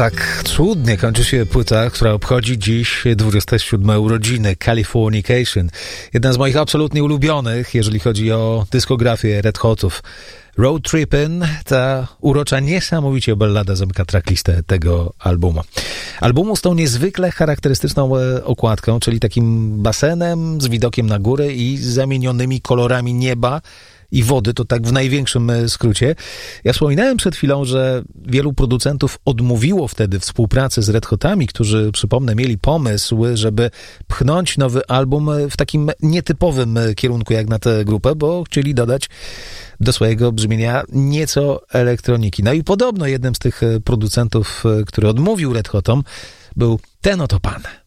Tak cudnie kończy się płyta, która obchodzi dziś 27 urodziny, Californication. Jedna z moich absolutnie ulubionych, jeżeli chodzi o dyskografię Red Hotów. Road Trippin', ta urocza, niesamowicie ballada zamyka tracklistę tego albumu. Albumu z tą niezwykle charakterystyczną okładką, czyli takim basenem z widokiem na górę i zamienionymi kolorami nieba i wody, to tak w największym skrócie. Ja wspominałem przed chwilą, że wielu producentów odmówiło wtedy współpracy z Red Hotami, którzy, przypomnę, mieli pomysł, żeby pchnąć nowy album w takim nietypowym kierunku jak na tę grupę, bo chcieli dodać do swojego brzmienia nieco elektroniki. No i podobno jednym z tych producentów, który odmówił Red Hotom, był ten oto pan.